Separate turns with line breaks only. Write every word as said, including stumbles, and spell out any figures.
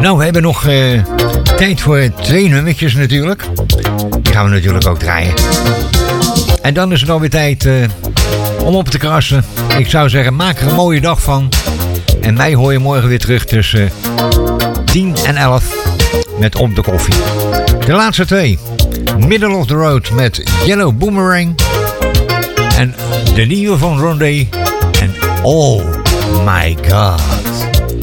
Nou, we hebben nog uh, tijd voor twee nummertjes natuurlijk. Die gaan we natuurlijk ook draaien. En dan is het alweer tijd uh, om op te krassen. Ik zou zeggen, maak er een mooie dag van. En mij hoor je morgen weer terug tussen tien en elf met Op de Koffie. De laatste twee. Middle of the Road met Yellow Boomerang. En de nieuwe van Rondé. En Oh My God.